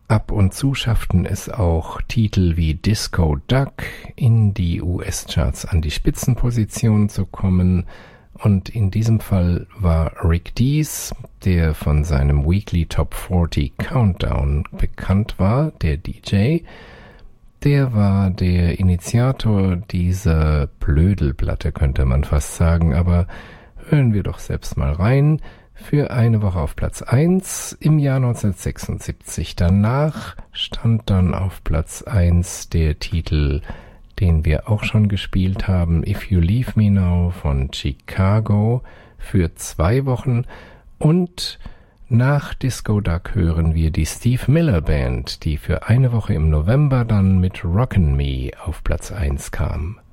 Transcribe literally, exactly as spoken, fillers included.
Ab und zu schafften es auch Titel wie Disco Duck in die U S-Charts an die Spitzenposition zu kommen. Und in diesem Fall war Rick Dees, der von seinem Weekly Top vierzig Countdown bekannt war, der D J, der war der Initiator dieser Blödelplatte, könnte man fast sagen, aber hören wir doch selbst mal rein. Für eine Woche auf Platz eins im Jahr neunzehnhundertsechsundsiebzig. Danach stand dann auf Platz eins der Titel, den wir auch schon gespielt haben, If You Leave Me Now von Chicago für zwei Wochen. Und nach Disco Duck hören wir die Steve Miller Band, die für eine Woche im November dann mit Rockin' Me auf Platz eins kam.